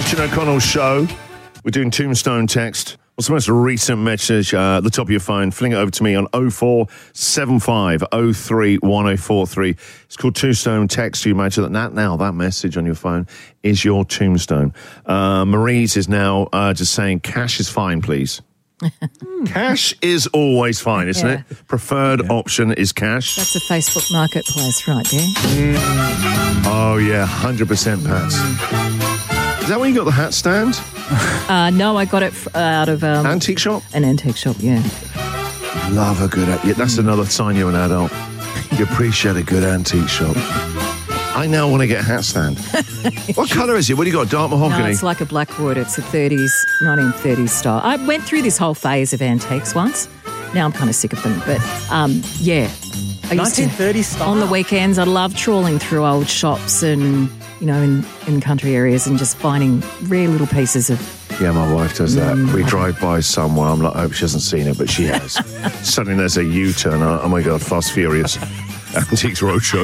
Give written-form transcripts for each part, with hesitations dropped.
Richard O'Connell Show. We're doing Tombstone text. What's the most recent message at the top of your phone? Fling it over to me on 0475 03 1043. It's called Tombstone text. You imagine that that message on your phone is your tombstone. Marie's is now just saying cash is fine, please. Cash is always fine, isn't it? Preferred option is cash. That's a Facebook marketplace right there. Oh, yeah, 100% Pats. Is that where you got the hat stand? No, I got it out of... antique shop? An antique shop, yeah. Love a good... Yeah, that's another sign you're an adult. You appreciate a good antique shop. I now want to get a hat stand. What colour is it? What do you got? Dark mahogany? No, it's like a Blackwood. It's a 1930s style. I went through this whole phase of antiques once. Now I'm kind of sick of them. But, yeah. 1930s style? On the weekends, I love trawling through old shops and, you know, in country areas and just finding rare little pieces of... Yeah, my wife does that. We drive by somewhere. I'm like, I hope she hasn't seen it, but she has. Suddenly there's a U-turn. Oh, my God, Fast Furious. Antiques Roadshow.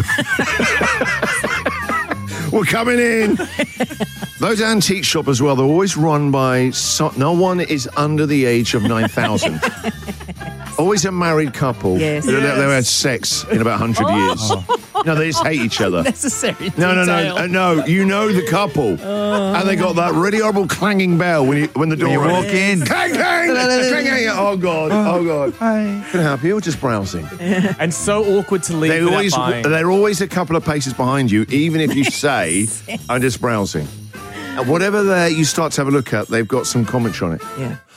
We're coming in. Those antique shops as well, they're always run by... no one is under the age of 9,000. Always a married couple. Yes. They've had sex in about 100 years. No, they just hate each other. Necessary No. detail. You know the couple. And they got that really horrible clanging bell when the door you walk in. Clang, clang! Clang, clang. Oh, God. Hi. Can I help you or just browsing? And so awkward to leave without buying. They're always a couple of paces behind you, even if you say, I'm just browsing. And whatever you start to have a look at, they've got some commentary on it. Yeah.